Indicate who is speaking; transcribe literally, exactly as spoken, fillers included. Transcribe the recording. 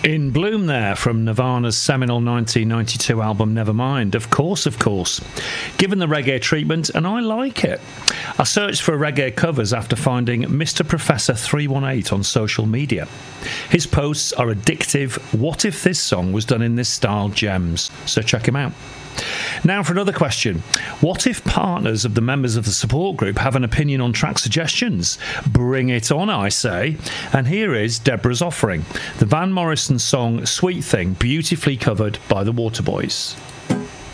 Speaker 1: In Bloom there from Nirvana's seminal nineteen ninety-two album Nevermind. Of course, of course. Given the reggae treatment, and I like it. I searched for reggae covers after finding Mister Professor three one eight on social media. His posts are addictive. What if this song was done in this style? Gems. So check him out. Now for another question. What if partners of the members of the support group have an opinion on track suggestions? Bring it on, I say. And here is Deborah's offering. The Van Morrison song Sweet Thing, beautifully covered by the Waterboys.